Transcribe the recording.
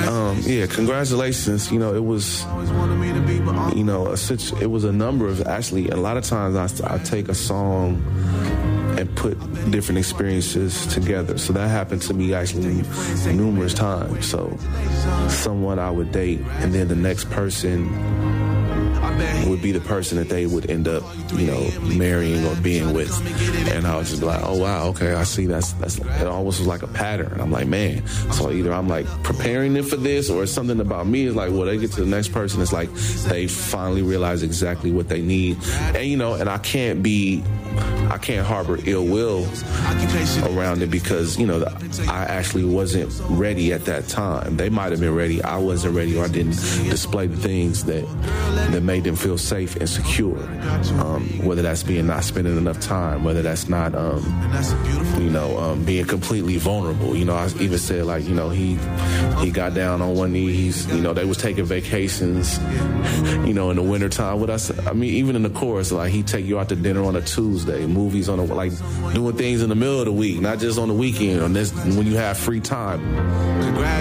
Yeah, congratulations. You know, it was, you know, it was a number of, actually, a lot of times I take a song and put different experiences together. So that happened to me actually numerous times. So someone I would date, and then the next person would be the person that they would end up, you know, marrying or being with. And I was just like, oh wow, okay, I see that's it almost was like a pattern. I'm like, man, so either I'm like preparing them for this, or it's something about me is like, well, they get to the next person, it's like they finally realize exactly what they need. And you know, and I can't harbor ill will around it, because, you know, I actually wasn't ready at that time. They might have been ready, I wasn't ready, or I didn't display the things that made them feel safe and secure. Whether that's being not spending enough time, whether that's not, you know, being completely vulnerable. You know, I even said, like, you know, he got down on one knee. He's, you know, they was taking vacations, you know, in the wintertime. I mean, even in the chorus, like, he'd take you out to dinner on a Tuesday, movies on like doing things in the middle of the week, not just on the weekend, on this, when you have free time.